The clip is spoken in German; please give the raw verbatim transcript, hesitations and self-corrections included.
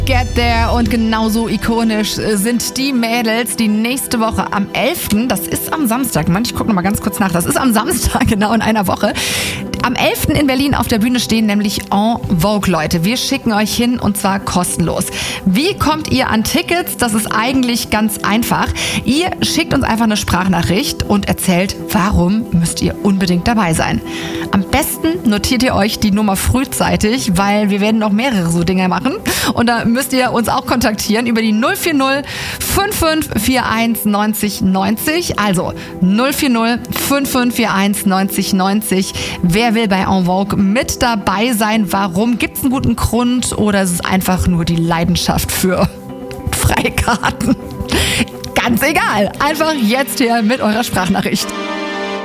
Get There und genauso ikonisch sind die Mädels, die nächste Woche am elften, das ist am Samstag, Mann, ich gucke noch mal ganz kurz nach, das ist am Samstag, genau in einer Woche, am elften in Berlin auf der Bühne stehen, nämlich En Vogue, Leute. Wir schicken euch hin und zwar kostenlos. Wie kommt ihr an Tickets? Das ist eigentlich ganz einfach. Ihr schickt uns einfach eine Sprachnachricht und erzählt, warum müsst ihr unbedingt dabei sein. Am besten notiert ihr euch die Nummer frühzeitig, weil wir werden noch mehrere so Dinge machen. Und da müsst ihr uns auch kontaktieren über die null vier null fünf fünf vier eins neunzig neunzig. Also null vier null fünf fünf vier eins neunzig neunzig. Wer will bei En Vogue mit dabei sein? Warum? Gibt es einen guten Grund oder ist es einfach nur die Leidenschaft für Freikarten? Ganz egal. Einfach jetzt hier mit eurer Sprachnachricht.